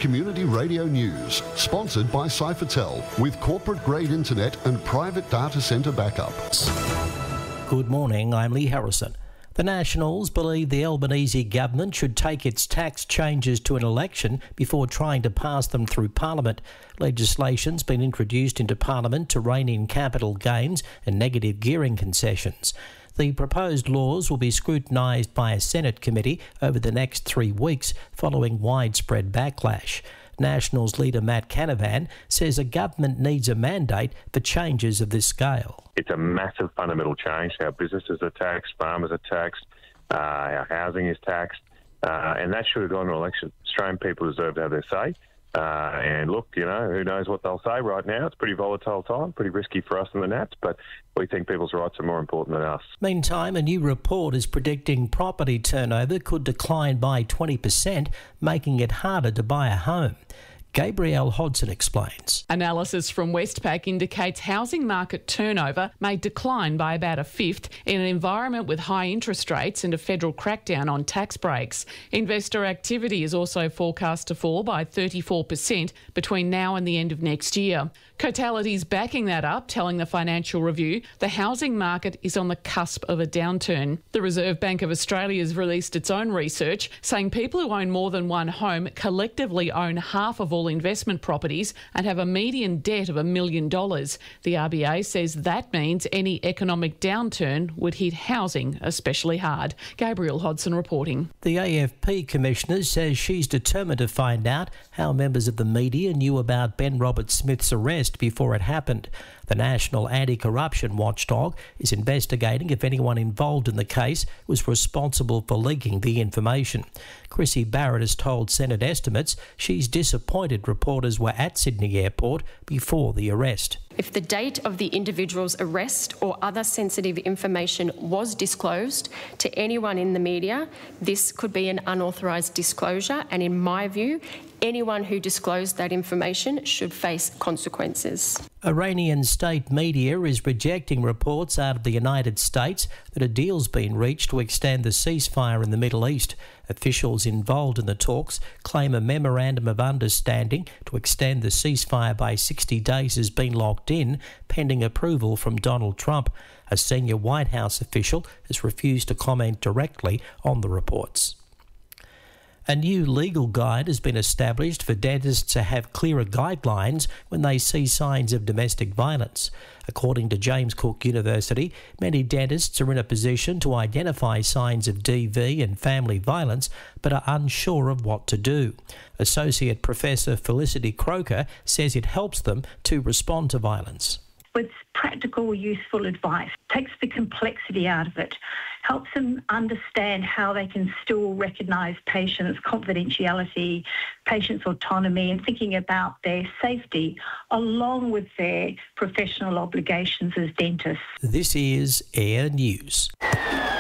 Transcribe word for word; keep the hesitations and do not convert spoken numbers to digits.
Community Radio News, sponsored by Cyphertel, with corporate-grade internet and private data centre backup. Good morning, I'm Lee Harrison. The Nationals believe the Albanese government should take its tax changes to an election before trying to pass them through Parliament. Legislation's been introduced into Parliament to rein in capital gains and negative gearing concessions. The proposed laws will be scrutinised by a Senate committee over the next three weeks following widespread backlash. Nationals leader Matt Canavan says a government needs a mandate for changes of this scale. It's a massive fundamental change. Our businesses are taxed, farmers are taxed, uh, our housing is taxed, uh, and that should have gone to election. Australian people deserve to have their say. Uh, and look, you know, who knows what they'll say right now. It's a pretty volatile time, pretty risky for us in the Nats, but we think people's rights are more important than us. Meantime, a new report is predicting property turnover could decline by twenty percent, making it harder to buy a home. Gabrielle Hodson explains. Analysis from Westpac indicates housing market turnover may decline by about a fifth in an environment with high interest rates and a federal crackdown on tax breaks. Investor activity is also forecast to fall by thirty-four percent between now and the end of next year. Cotality backing that up, telling the Financial Review the housing market is on the cusp of a downturn. The Reserve Bank of Australia has released its own research saying people who own more than one home collectively own half of all investment properties and have a median debt of a million dollars. The R B A says that means any economic downturn would hit housing especially hard. Gabrielle Hodson reporting. The A F P Commissioner says she's determined to find out how members of the media knew about Ben Roberts-Smith's arrest before it happened. The National Anti-Corruption Watchdog is investigating if anyone involved in the case was responsible for leaking the information. Chrissy Barrett has told Senate Estimates she's disappointed reporters were at Sydney Airport before the arrest. If the date of the individual's arrest or other sensitive information was disclosed to anyone in the media, this could be an unauthorised disclosure, and in my view, anyone who disclosed that information should face consequences. Iranian state media is rejecting reports out of the United States that a deal's been reached to extend the ceasefire in the Middle East. Officials involved in the talks claim a memorandum of understanding to extend the ceasefire by sixty days has been locked in, pending approval from Donald Trump. A senior White House official has refused to comment directly on the reports. A new legal guide has been established for dentists to have clearer guidelines when they see signs of domestic violence. According to James Cook University, many dentists are in a position to identify signs of D V and family violence but are unsure of what to do. Associate Professor Felicity Croker says it helps them to respond to violence. With practical, useful advice, takes the complexity out of it, helps them understand how they can still recognise patients' confidentiality, patients' autonomy, and thinking about their safety along with their professional obligations as dentists. This is Air News.